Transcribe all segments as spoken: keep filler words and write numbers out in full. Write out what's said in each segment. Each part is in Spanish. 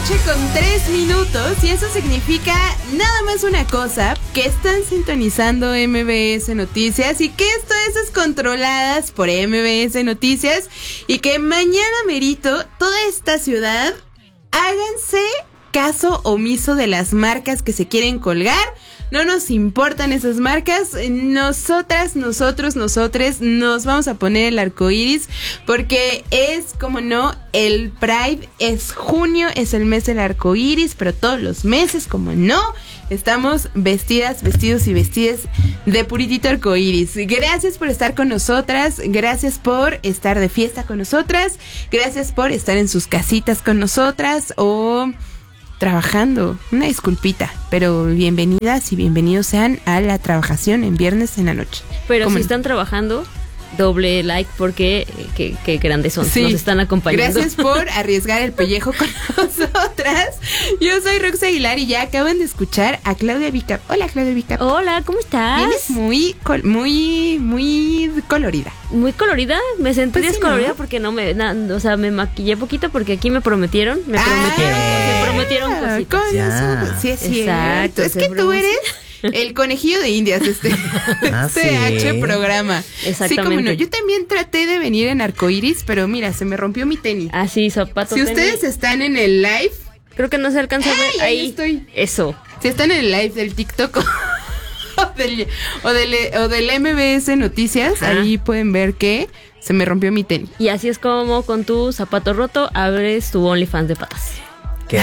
noche con tres minutos y eso significa nada más una cosa, que están sintonizando M B S Noticias y que esto es Descontroladas por M B S Noticias y que mañana merito toda esta ciudad háganse caso omiso de las marcas que se quieren colgar. No nos importan esas marcas, nosotras, nosotros, nosotres nos vamos a poner el arco iris porque es, como no, el Pride, es junio, es el mes del arco iris, pero todos los meses, como no, estamos vestidas, vestidos y vestidas de puritito arco iris. Gracias por estar con nosotras, gracias por estar de fiesta con nosotras, gracias por estar en sus casitas con nosotras o trabajando, una disculpita, pero bienvenidas y bienvenidos sean a la trabajación en viernes en la noche. Pero si no? están trabajando, doble like porque qué, qué grandes son, sí, nos están acompañando. Gracias por arriesgar el pellejo con nosotras. Yo soy Rox Aguilar y ya acaban de escuchar a Claudia Vicap. Hola, Claudia Vicap. Hola, ¿cómo estás? Vienes muy, col- muy, muy colorida. ¿Muy colorida? Me sentí Pues sí, descolorida, ¿no? Porque no me, na, o sea, me maquillé poquito porque aquí me prometieron, me prometieron, ah, me prometieron cositas. Con eso, sí es Exacto, cierto. Es que tú eres el conejillo de indias de este, Ah, este ¿sí? H programa. Exactamente. Sí, como no. Yo también traté de venir en arcoiris, pero mira, se me rompió mi tenis. Ah, sí, zapato. Si tenis. ustedes están en el live, Creo que no se alcanza a ver. ¡ay, ahí Ahí estoy! Eso. Si están en el live del TikTok o del, o del, o del M B S Noticias, Ah. ahí pueden ver que se me rompió mi tenis. Y así es como con tu zapato roto abres tu OnlyFans de patas. ¡Qué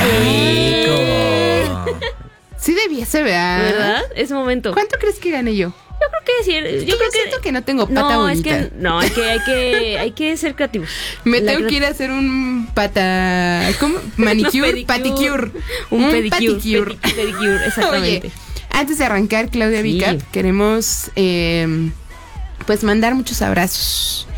rico! Sí debiese, ¿verdad? ¿Verdad? Es momento. ¿Cuánto crees que gane yo? Yo creo que sí. Es que Yo yo creo siento que que no tengo pata no, bonita. es que no, hay que hay que hay que ser creativos. Me La tengo cre- que ir a hacer un pata... ¿Cómo? Manicure, pedicure. paticure. un, pedicure, paticure. pedi- pedicure, exactamente. Oye, antes de arrancar, Claudia Sí. Vicap, queremos eh, pues mandar muchos abrazos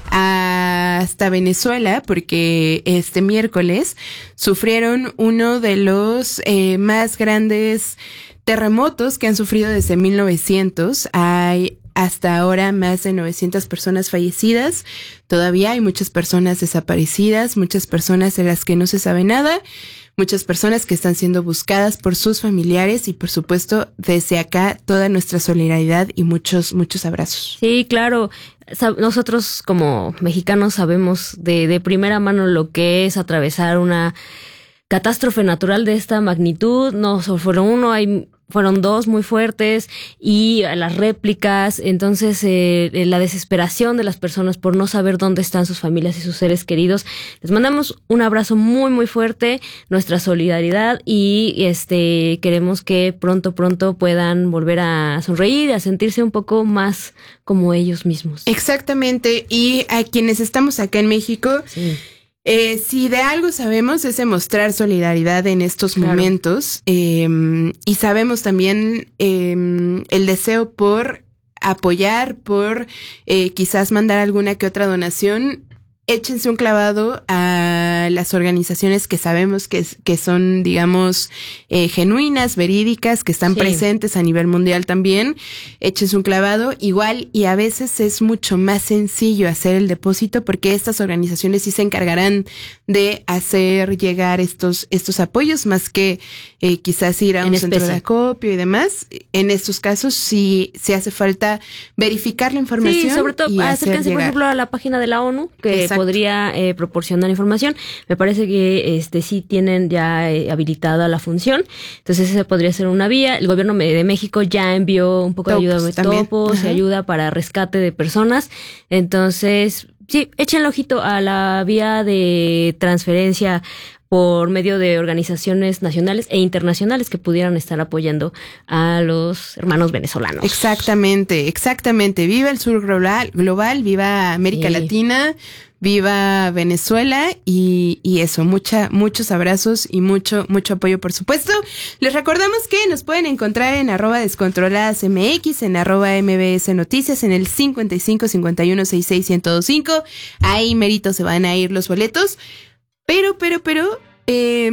hasta Venezuela, porque este miércoles sufrieron uno de los eh, más grandes terremotos que han sufrido desde mil novecientos. Hay hasta ahora más de novecientas personas fallecidas. Todavía hay muchas personas desaparecidas, muchas personas de las que no se sabe nada, muchas personas que están siendo buscadas por sus familiares y por supuesto desde acá toda nuestra solidaridad y muchos, muchos abrazos. Sí, claro. Sab- Nosotros como mexicanos sabemos de, de primera mano lo que es atravesar una catástrofe natural de esta magnitud. No solo fueron uno, hay fueron dos muy fuertes y las réplicas. Entonces eh, la desesperación de las personas por no saber dónde están sus familias y sus seres queridos. Les mandamos un abrazo muy muy fuerte, nuestra solidaridad y este queremos que pronto pronto puedan volver a sonreír, a sentirse un poco más como ellos mismos. Exactamente, y a quienes estamos acá en México, Sí. Eh, si de algo sabemos es demostrar solidaridad en estos Claro. momentos eh, y sabemos también eh, el deseo por apoyar, por eh, quizás mandar alguna que otra donación. Échense un clavado a las organizaciones que sabemos que, que son, digamos, eh, genuinas, verídicas, que están Sí. presentes a nivel mundial también. Échense un clavado igual y a veces es mucho más sencillo hacer el depósito porque estas organizaciones sí se encargarán de hacer llegar estos, estos apoyos más que eh, quizás ir a En un centro de especie. acopio y demás. En estos casos sí, sí hace falta verificar la información. Sí, sobre todo y hacer acérquense por llegar. ejemplo a la página de la ONU que Exacto. podría eh, proporcionar información. Me parece que este sí tienen ya eh, habilitada la función, entonces esa podría ser una vía. El gobierno de México ya envió un poco de Topos ayuda de también. topos y Ajá. ayuda para rescate de personas. Entonces, sí, échenle ojito a la vía de transferencia por medio de organizaciones nacionales e internacionales que pudieran estar apoyando a los hermanos venezolanos. Exactamente, exactamente. Viva el sur global, global viva América Sí. Latina, viva Venezuela y, y eso, mucha, muchos abrazos y mucho, mucho apoyo, por supuesto. Les recordamos que nos pueden encontrar en arroba descontroladas mx, en arroba mbs noticias, en el cincuenta y cinco cincuenta y uno sesenta y seis ciento veinticinco. Ahí merito se van a ir los boletos. Pero, pero, pero, eh,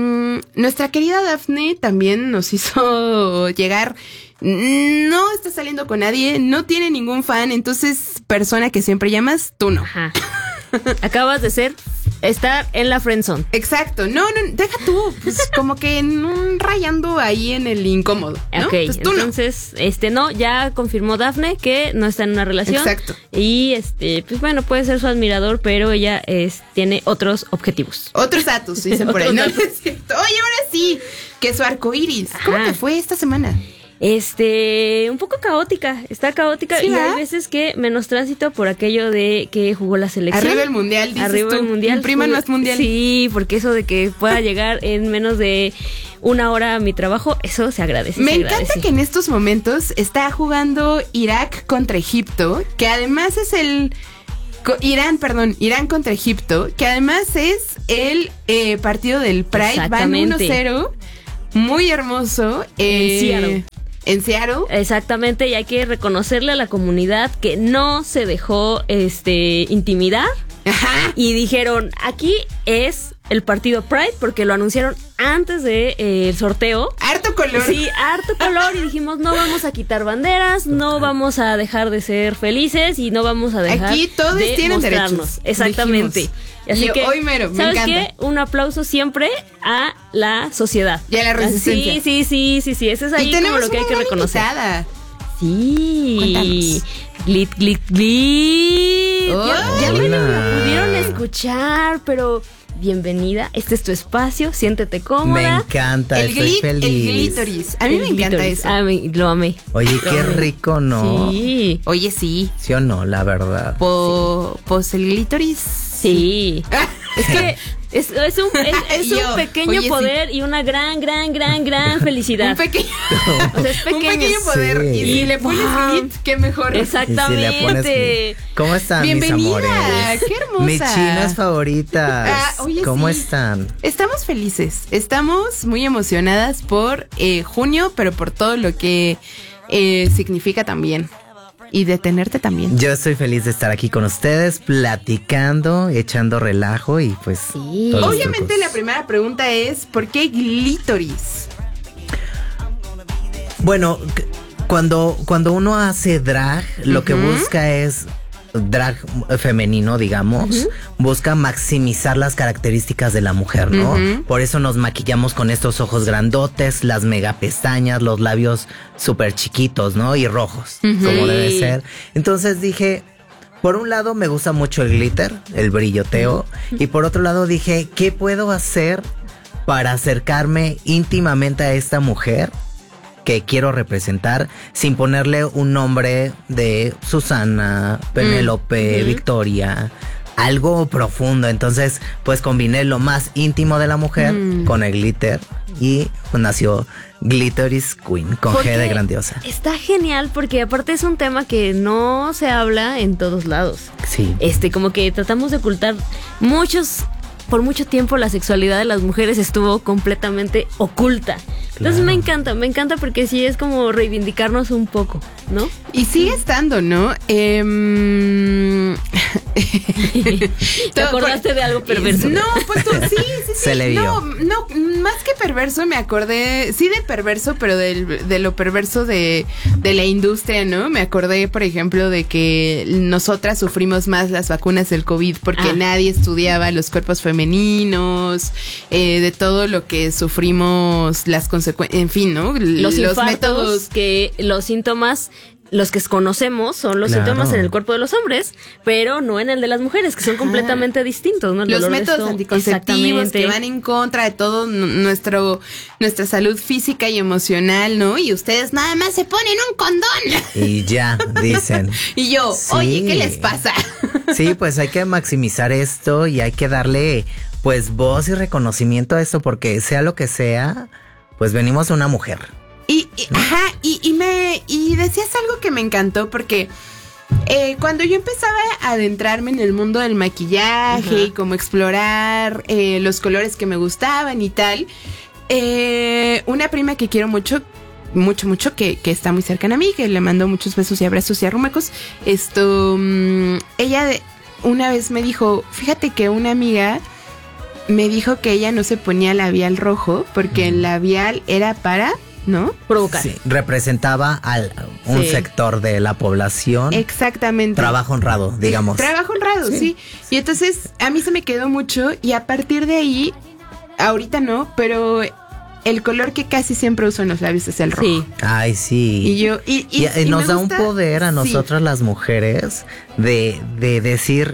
nuestra querida Dafne también nos hizo llegar. No está saliendo con nadie, no tiene ningún fan, entonces, persona que siempre llamas, tú no. Ajá. Acabas de ser estar en la friendzone. Exacto, no, no, deja tú, pues como que en un rayando ahí en el incómodo, ¿no? Ok, Entonces, tú entonces, no. este, no, ya confirmó Dafne que no está en una relación. Exacto. Y, este, pues bueno, puede ser su admirador, pero ella es, tiene otros objetivos. Otros datos, dicen por ahí, Otros ¿no? datos. Es cierto. Oye, ahora sí, que su arco iris, ¿cómo Ajá. te fue esta semana? Este, un poco caótica, está caótica ¿Sí, y ¿verdad? hay veces que menos tránsito por aquello de que jugó la selección. Arriba el mundial, dices Arriba tú. el mundial. Impriman Jugó- más mundial. Sí, porque eso de que pueda llegar en menos de una hora a mi trabajo, eso se agradece. Me se encanta agradece. que en estos momentos está jugando Irak contra Egipto, que además es el... co- Irán, perdón, Irán contra Egipto, que además es el eh, partido del Pride, van Exactamente. uno cero, muy hermoso. En Seattle. En Seattle. Exactamente, y hay que reconocerle a la comunidad que no se dejó este intimidar Ajá. y dijeron, aquí es el partido Pride porque lo anunciaron antes de eh, el sorteo. Harto color. Sí, harto color y dijimos no vamos a quitar banderas, no vamos a dejar de ser felices y no vamos a dejar Aquí todos de tienen mostrarnos. derechos, Exactamente. dijimos. Así Y que, hoy mero, me ¿sabes encanta. qué? Un aplauso siempre a la sociedad. Y a la resistencia. Sí, sí, sí, sí, sí. Eso es ahí Y como tenemos lo que hay una que gran reconocer. invitada. Sí. Cuéntanos. Glit, glit, glit. Ya, ya me lo Hola. pudieron escuchar, pero bienvenida. Este es tu espacio. Siéntete cómoda. Me encanta, El, estoy glit, el feliz. glitoris. A mí El me encanta clítoris. eso. Ah, me- lo amé. Oye, qué rico, ¿no? Sí. Oye, sí. ¿Sí o no? La verdad. Po, Pues el glitoris. Sí. Es que es, es un, es, es Yo, un pequeño oye, sí. poder y una gran, gran, gran, gran felicidad. Un pequeño, O sea, es un pequeño. pequeño poder. Sí. Y si le pones Wow. glit, qué mejor. Y si le Exactamente. pones- ¿Cómo están, Bienvenida, mis amores? qué hermosa. Mis chinas favoritas. Ah, oye, ¿Cómo sí. están? Estamos felices, estamos muy emocionadas por eh, junio, pero por todo lo que eh, significa también. Y de tenerte también. Yo estoy feliz de estar aquí con ustedes, platicando, echando relajo y pues... Sí. todos los Obviamente trucos. la primera pregunta es, ¿por qué glitoris? Bueno, c- cuando, cuando uno hace drag, lo que Ujú. busca es drag femenino, digamos, busca maximizar las características de la mujer, ¿no? Ujú. Por eso nos maquillamos con estos ojos grandotes, las mega pestañas, los labios súper chiquitos, ¿no? Y rojos, Ujú. como Sí. debe ser. Entonces dije, por un lado me gusta mucho el glitter, el brilloteo, y por otro lado dije, ¿qué puedo hacer para acercarme íntimamente a esta mujer que quiero representar sin ponerle un nombre de Susana, Penélope, Mm. Victoria, algo profundo? Entonces, pues combiné lo más íntimo de la mujer Mm. con el glitter y pues, nació Glitteris Queen con G Porque de grandiosa. Está genial porque aparte es un tema que no se habla en todos lados. Sí. Este, como que tratamos de ocultar muchos, por mucho tiempo la sexualidad de las mujeres estuvo completamente oculta. Entonces Claro. me encanta, me encanta porque sí es como reivindicarnos un poco, ¿no? Y sigue estando, ¿no? Em, ¿Te Todo- acordaste de algo perverso? No, pues tú, sí, sí, sí. Se le vio. No, no, más que perverso me acordé, sí de perverso, pero del, de lo perverso de, de la industria, ¿no? Me acordé, por ejemplo, de que nosotras sufrimos más las vacunas del COVID porque Ah. nadie estudiaba los cuerpos femeninos, eh, de todo lo que sufrimos, las consecuencias, en fin, ¿no? Los, infartos, métodos. que los síntomas, los que conocemos son los Claro. síntomas en el cuerpo de los hombres, pero no en el de las mujeres, que son completamente distintos, ¿no? El Los dolor de métodos estómago. anticonceptivos Exactamente. que van en contra de todo n- nuestro nuestra salud física y emocional, ¿no? Y ustedes nada más se ponen un condón. Y ya, dicen. Y yo, Sí. oye, ¿qué les pasa? Sí, pues hay que maximizar esto y hay que darle pues voz y reconocimiento a esto porque sea lo que sea, pues venimos de una mujer. Y, y- ajá, y, y me y decías algo que me encantó porque eh, cuando yo empezaba a adentrarme en el mundo del maquillaje Ajá. y como explorar eh, los colores que me gustaban y tal, eh, una prima que quiero mucho, mucho, mucho, que, que está muy cercana a mí, que le mando muchos besos y abrazos y arrumacos, esto, mm, ella de- una vez me dijo, fíjate que una amiga me dijo que ella no se ponía labial rojo porque el labial era para ¿no? Provocar. Sí, representaba a un Sí. sector de la población. Exactamente. Trabajo honrado, digamos. Trabajo honrado, sí. Sí. Y entonces a mí se me quedó mucho y a partir de ahí, ahorita no, pero el color que casi siempre uso en los labios es el rojo. Sí. Ay, sí. Y yo, y, y, Y, y y nos me da gusta- un poder a sí. nosotras las mujeres de, de decir,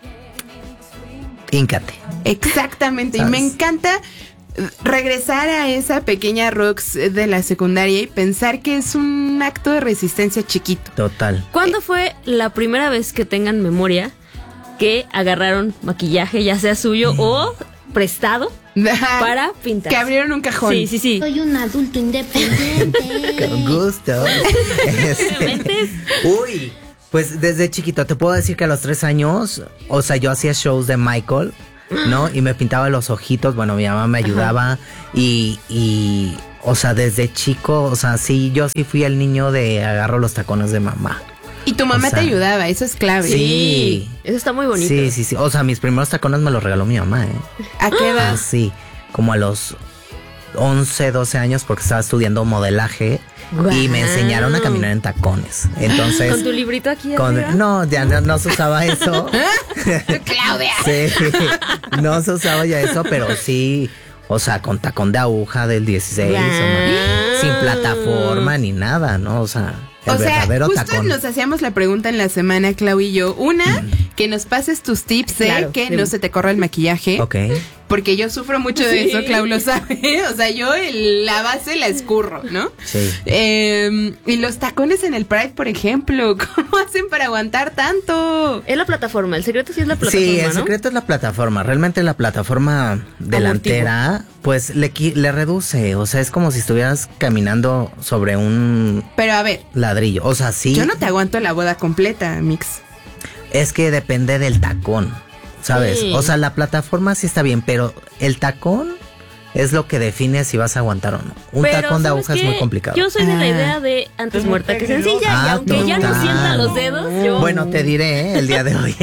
híncate. Exactamente. Y ¿Sabes? me encanta regresar a esa pequeña Rox de la secundaria y pensar que es un acto de resistencia chiquito. Total. ¿Cuándo fue la primera vez que tengan memoria que agarraron maquillaje, ya sea suyo o prestado, para pintar? Que abrieron un cajón. Sí, sí, sí. Soy un adulto independiente. Con gusto. Este, Mentes. uy, pues desde chiquito, te puedo decir que a los tres años, o sea, yo hacía shows de Michael, ¿no? Y me pintaba los ojitos, bueno, mi mamá me ayudaba y, y, o sea, desde chico, o sea, sí, yo sí fui el niño de agarro los tacones de mamá. Y tu mamá O sea, te ayudaba, eso es clave. Sí. Eso está muy bonito. Sí, sí, sí, o sea, mis primeros tacones me los regaló mi mamá, ¿eh? ¿A qué edad? Así, como a los once, doce años porque estaba estudiando modelaje y me Guau. enseñaron a caminar en tacones. Entonces, Con tu librito aquí con- arriba. no, ya no, no se usaba eso. Claudia. Sí, no se usaba ya eso, pero sí, o sea, con tacón de aguja del dieciséis, o Guau. no, sin plataforma ni nada, ¿no? O sea, el O sea, verdadero justo tacón. nos hacíamos la pregunta en la semana, Clau y yo. Una, que nos pases tus tips de Claro, que sí. no se te corra el maquillaje. Ok. Porque yo sufro mucho de Sí. eso, Clau lo sabe. O sea, yo el- la base la escurro, ¿no? Sí. Eh, y los tacones en el Pride, por ejemplo, ¿cómo hacen para aguantar tanto? Es la plataforma, el secreto sí es la plataforma, Sí, el ¿no? secreto es la plataforma. Realmente la plataforma delantera, pues le, qui- le reduce. O sea, es como si estuvieras caminando sobre un Pero a ver, ladrillo. O sea, sí. yo no te aguanto la boda completa, Mix. Es que depende del tacón, ¿sabes? Sí. O sea, la plataforma sí está bien, pero el tacón es lo que define si vas a aguantar o no. Un Pero, tacón de ¿sabes aguja es qué? muy complicado. Yo soy de la Ah. idea de antes muerta que sencilla, y Ah, aunque ya no total. sienta los dedos, yo... Bueno, te diré ¿eh? el día de hoy.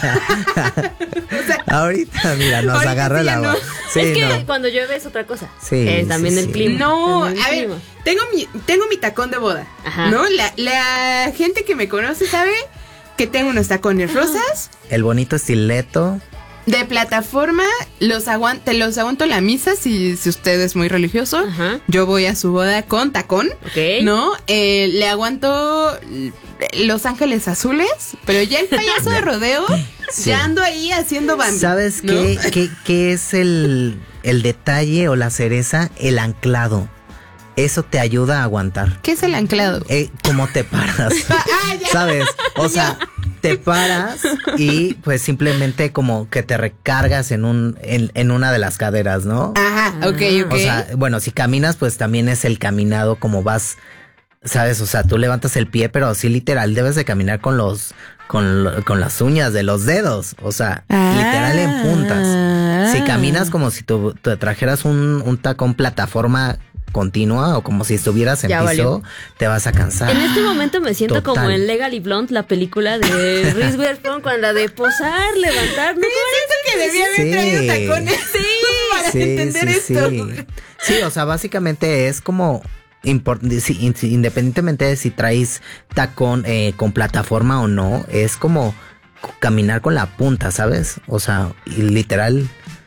Ahorita, mira, nos ahorita agarra sí el ya agua. no. Sí, es que no. cuando llueve es otra cosa. Sí, Eh, también sí, el sí. clima. No, también a el ver, clima. tengo mi, tengo mi tacón de boda, Ajá. ¿no? La, la gente que me conoce sabe que tengo unos tacones rosas, El bonito estileto. de plataforma, los aguanto, los aguanto la misa si, si usted es muy religioso. Ajá. Yo voy a su boda con tacón, Ok. ¿no? Eh, le aguanto los ángeles azules, pero ya el payaso de rodeo, Sí. ya ando ahí haciendo Bambi. ¿Sabes ¿no? qué, qué, qué es el, el detalle o la cereza? El anclado. Eso te ayuda a aguantar. ¿Qué es el anclado? Eh, ¿Cómo te paras? Ah, ya. ¿Sabes? O sea, te paras y pues simplemente como que te recargas en un en, en una de las caderas, ¿no? Ajá, ok, ok. O sea, bueno, si caminas, pues también es el caminado como vas, ¿sabes? O sea, tú levantas el pie, pero sí literal debes de caminar con los con, lo- con las uñas de los dedos, o sea, Ah. literal en puntas. Si caminas como si tú, tú trajeras un, un tacón plataforma continua o como si estuvieras en Ya piso, valió. te vas a cansar. En este momento me siento Total. como en Legally Blonde, la película de Reese Witherspoon, con la de posar, levantar. ¿no? Siento que debía haber Sí. traído tacones para Sí, entender sí, esto. sí. Sí, o sea, básicamente es como impor- si- in- si- independientemente de si traes tacón eh, con plataforma o no, es como caminar con la punta, ¿sabes? O sea, y literal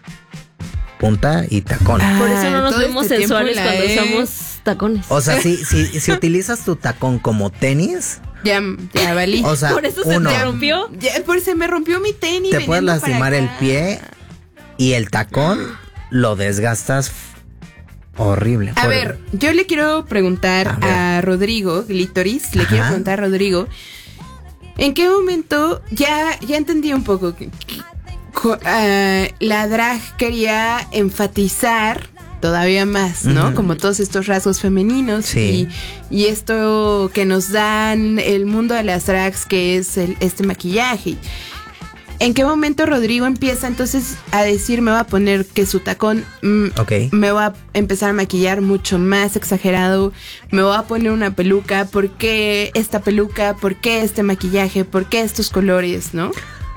punta y tacón. Ah, Por eso no nos todo vemos este tiempo sensuales la cuando he- usamos tacones. O sea, si, si, si utilizas tu tacón como tenis, Ya, ya valí. o sea, Por eso se uno, te rompió. Ya, por se me rompió mi tenis. te puedes viniendo para lastimar el acá. pie y el tacón lo desgastas horrible. A Por- ver, yo le quiero preguntar A ver. a, Rodrigo Glitoris, le Ajá. quiero preguntar a Rodrigo, ¿en qué momento ya, ya entendí un poco que, que- co- ah, la drag quería enfatizar todavía más, ¿no? Ujú. Como todos estos rasgos femeninos Sí. y, y esto que nos dan el mundo de las drags, que es el, este maquillaje. ¿En qué momento Rodrigo empieza entonces a decir, me va a poner que su tacón, mm, Ok. me voy a empezar a maquillar mucho más exagerado, me voy a poner una peluca, ¿por qué esta peluca? ¿Por qué este maquillaje? ¿Por qué estos colores? ¿No?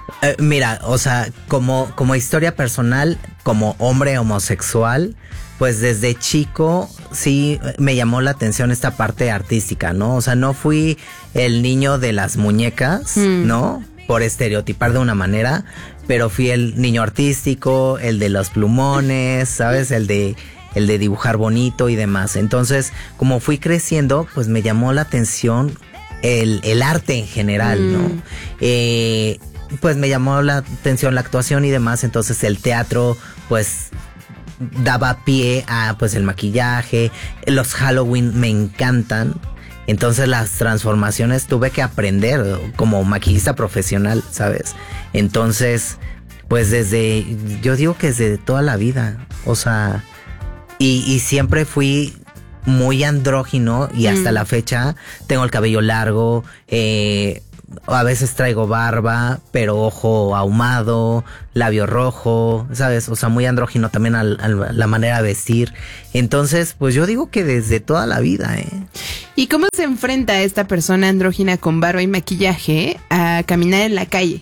Eh, mira, o sea, como, como historia personal, como hombre homosexual, pues desde chico sí me llamó la atención esta parte artística, ¿no? O sea, no fui el niño de las muñecas, mm. ¿no? Por estereotipar de una manera, pero fui el niño artístico, el de los plumones, ¿sabes? El de, el de dibujar bonito y demás. Entonces, como fui creciendo, pues me llamó la atención el, el arte en general, mm. ¿no? Eh... Pues me llamó la atención la actuación y demás, entonces el teatro pues daba pie a pues el maquillaje, los Halloween me encantan, entonces las transformaciones tuve que aprender como maquillista profesional, ¿sabes? Entonces pues desde, yo digo que desde toda la vida, o sea, y, y siempre fui muy andrógino y hasta mm. la fecha tengo el cabello largo, eh... a veces traigo barba, pero ojo ahumado, labio rojo, ¿sabes? O sea, muy andrógino también a la manera de vestir. Entonces, pues yo digo que desde toda la vida, ¿eh? ¿Y cómo se enfrenta esta persona andrógina con barba y maquillaje a caminar en la calle?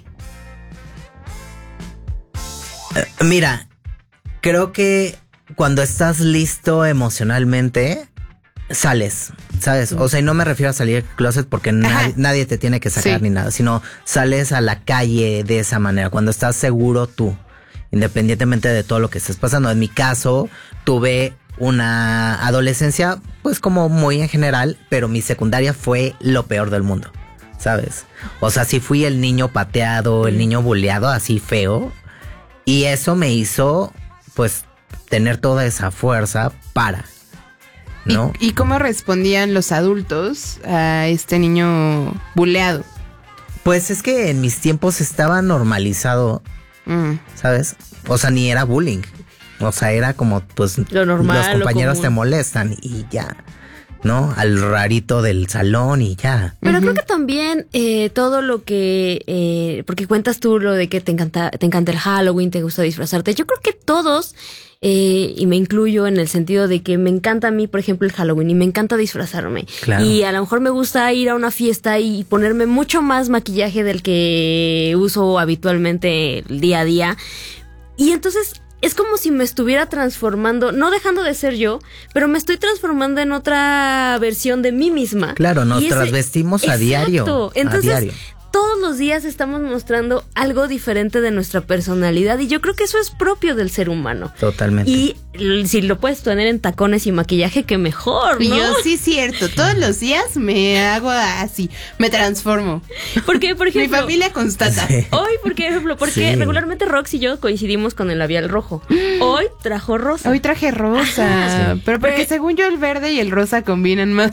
Uh, mira, creo que cuando estás listo emocionalmente, sales, ¿sabes? O sea, y no me refiero a salir del closet porque nadie, nadie te tiene que sacar sí. ni nada, sino sales a la calle de esa manera, cuando estás seguro tú, independientemente de todo lo que estés pasando. En mi caso, tuve una adolescencia, pues como muy en general, pero mi secundaria fue lo peor del mundo, ¿sabes? O sea, sí fui el niño pateado, el niño bulleado, así feo, y eso me hizo, pues, tener toda esa fuerza para... ¿no? ¿Y, ¿Y cómo respondían los adultos a este niño buleado? Pues es que en mis tiempos estaba normalizado, mm. ¿sabes? O sea, ni era bullying. O sea, era como, pues, lo normal, los compañeros te molestan y ya, ¿no? Al rarito del salón y ya. Pero uh-huh. creo que también eh, todo lo que... Eh, porque cuentas tú lo de que te encanta, te encanta el Halloween, te gusta disfrazarte. Yo creo que todos... Eh, y me incluyo en el sentido de que me encanta a mí, por ejemplo, el Halloween y me encanta disfrazarme. Claro. Y a lo mejor me gusta ir a una fiesta y ponerme mucho más maquillaje del que uso habitualmente el día a día. Y entonces es como si me estuviera transformando, no dejando de ser yo, pero me estoy transformando en otra versión de mí misma. Claro, nos ese, transvestimos a exacto. diario. Entonces, a diario. Todos los días estamos mostrando algo diferente de nuestra personalidad y yo creo que eso es propio del ser humano. Totalmente. Y si lo puedes tener en tacones y maquillaje, que mejor, ¿no? Yo sí, cierto. Todos los días me hago así, me transformo. Porque, por ejemplo... Mi familia constata. Sí. Hoy, por ejemplo, porque sí. regularmente Rox y yo coincidimos con el labial rojo. Hoy trajo rosa. Hoy traje rosa. Sí. Pero porque Pero, según yo el verde y el rosa combinan más.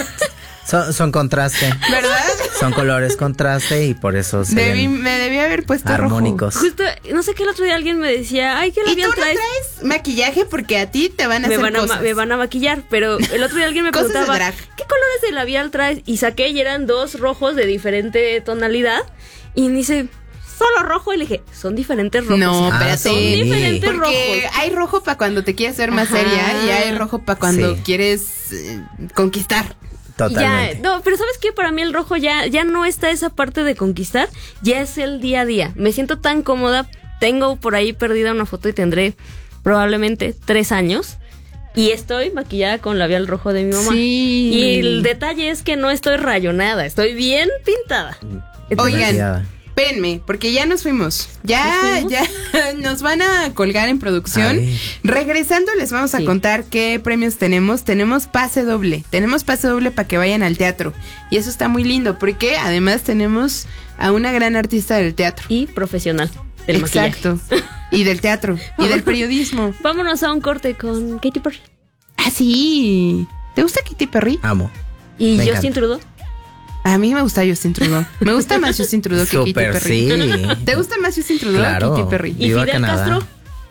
Son, son contraste. ¿Verdad? Son colores contraste y por eso se Debí, me debí haber puesto armónicos. Rojo. Justo, no sé qué el otro día alguien me decía, ay, ¿qué labial traes? ¿Y tú no traes maquillaje? Porque a ti te van a me hacer van a cosas. Me van a maquillar, pero el otro día alguien me preguntaba, ¿qué colores de labial traes? Y saqué y eran dos rojos de diferente tonalidad y me dice... Solo rojo, y le dije, son diferentes rojos. No, pero ah, son sí. diferentes Porque rojos. Hay rojo para cuando te quieres ser más Ajá. seria y hay rojo para cuando sí. quieres eh, conquistar. Totalmente. Ya, no, pero ¿sabes qué? Para mí el rojo ya, ya no está esa parte de conquistar, ya es el día a día. Me siento tan cómoda, tengo por ahí perdida una foto y tendré probablemente tres años. Y estoy maquillada con labial rojo de mi mamá. Sí. Y el detalle es que no estoy rayonada, estoy bien pintada. Oigan, espérenme, porque ya nos fuimos. Ya, ¿Nos fuimos? ya nos van a colgar en producción. Ay. Regresando les vamos a sí. contar qué premios tenemos. Tenemos pase doble. Tenemos pase doble para que vayan al teatro. Y eso está muy lindo porque además tenemos a una gran artista del teatro. Y profesional del Exacto. maquillaje. Y del teatro. Y del periodismo. Vámonos a un corte con Katy Perry. Ah, sí. ¿Te gusta Katy Perry? Amo. ¿Y me Justin encanta. Trudeau? A mí me gusta Justin Trudeau. Me gusta más Justin Trudeau que Katy Perry. Sí. ¿Te gusta más Justin Trudeau claro. que Katy Perry? ¿Y Fidel Castro?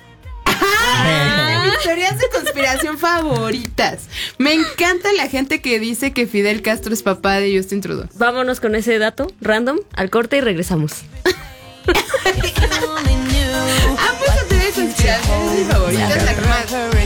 ¡Ah! Mis teorías de conspiración favoritas. Me encanta la gente que dice que Fidel Castro es papá de Justin Trudeau. Vámonos con ese dato random al corte y regresamos. Ah, pues teoría de conspiración es mi favorita. Es la que más